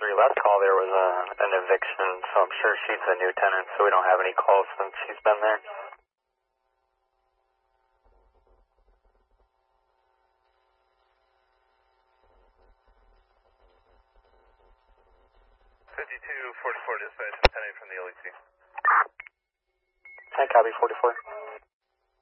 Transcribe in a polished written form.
Last call there was an eviction, so I'm sure she's a new tenant, so we don't have any calls since she's been there. 5244 dispatch, 10 from the LEC. 10 copy 44.